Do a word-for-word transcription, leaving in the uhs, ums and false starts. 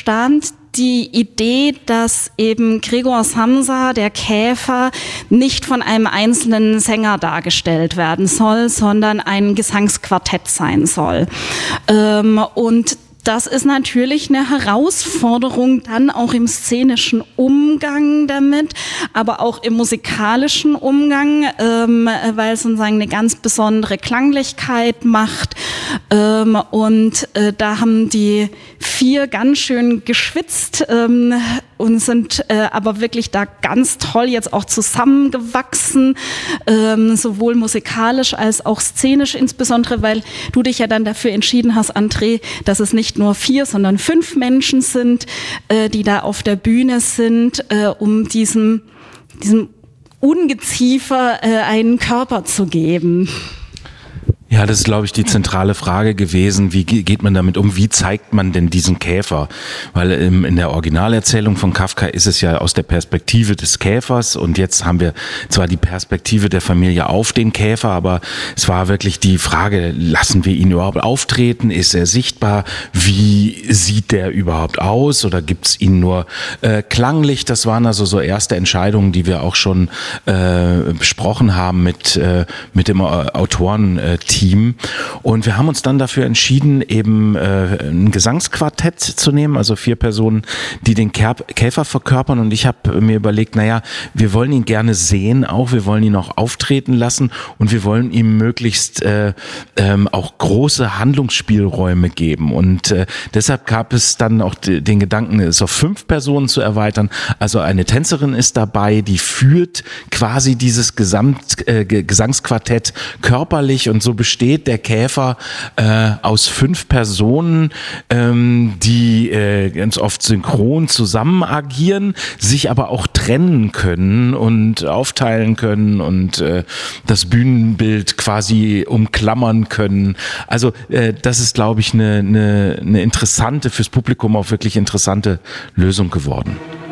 entstand die Idee, dass eben Gregor Samsa, der Käfer, nicht von einem einzelnen Sänger dargestellt werden soll, sondern ein Gesangsquartett sein soll. Ähm, und das ist natürlich eine Herausforderung dann auch im szenischen Umgang damit, aber auch im musikalischen Umgang, ähm, weil es sozusagen eine ganz besondere Klanglichkeit macht. Ähm, und äh, da haben die vier ganz schön geschwitzt ähm, und sind äh, aber wirklich da ganz toll jetzt auch zusammengewachsen, ähm, sowohl musikalisch als auch szenisch, insbesondere weil du dich ja dann dafür entschieden hast, André, dass es nicht nur vier, sondern fünf Menschen sind, äh, die da auf der Bühne sind, äh, um diesem, diesem Ungeziefer äh, einen Körper zu geben. Ja, das ist, glaube ich, die zentrale Frage gewesen. Wie geht man damit um? Wie zeigt man denn diesen Käfer? Weil in der Originalerzählung von Kafka ist es ja aus der Perspektive des Käfers und jetzt haben wir zwar die Perspektive der Familie auf den Käfer, aber es war wirklich die Frage, lassen wir ihn überhaupt auftreten? Ist er sichtbar? Wie sieht der überhaupt aus? Oder gibt es ihn nur äh, klanglich? Das waren also so erste Entscheidungen, die wir auch schon äh, besprochen haben mit, äh, mit dem Autorenteam. Und wir haben uns dann dafür entschieden, eben äh, ein Gesangsquartett zu nehmen, also vier Personen, die den Käfer verkörpern. Und ich habe mir überlegt, naja, wir wollen ihn gerne sehen auch, wir wollen ihn auch auftreten lassen und wir wollen ihm möglichst äh, ähm, auch große Handlungsspielräume geben. Und äh, deshalb gab es dann auch den Gedanken, es auf fünf Personen zu erweitern. Also eine Tänzerin ist dabei, die führt quasi dieses Gesamt, äh, Gesangsquartett körperlich und so besteht der Käfer äh, aus fünf Personen, ähm, die äh, ganz oft synchron zusammen agieren, sich aber auch trennen können und aufteilen können und äh, das Bühnenbild quasi umklammern können. Also äh, das ist, glaube ich, eine, eine, eine interessante, fürs Publikum auch wirklich interessante Lösung geworden.